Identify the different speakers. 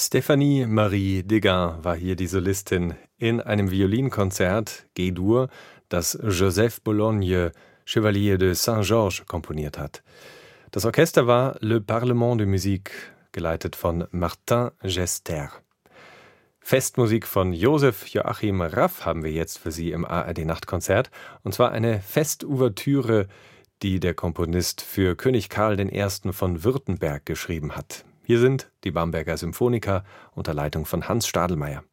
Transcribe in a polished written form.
Speaker 1: Stéphanie Marie Deguin war hier die Solistin in einem Violinkonzert G-Dur, das Joseph Bologne, Chevalier de Saint-Georges, komponiert hat. Das Orchester war Le Parlement de Musique, geleitet von Martin Gester. Festmusik von Josef Joachim Raff haben wir jetzt für Sie im ARD-Nachtkonzert. Und zwar eine Festouvertüre, die der Komponist für König Karl I. von Württemberg geschrieben hat. Hier sind die Bamberger Symphoniker unter Leitung von Hans Stadelmeier.